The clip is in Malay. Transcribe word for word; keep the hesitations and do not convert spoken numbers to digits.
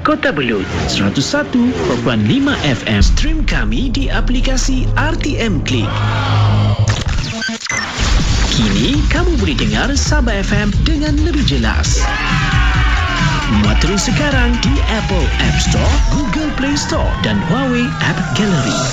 Kota Belud seratus satu perpuluhan lima F M. Stream kami di aplikasi R T M Click. Kini kamu boleh dengar Sabah F M dengan lebih jelas. Muat terus sekarang di Apple App Store, Google Play Store dan Huawei App Gallery.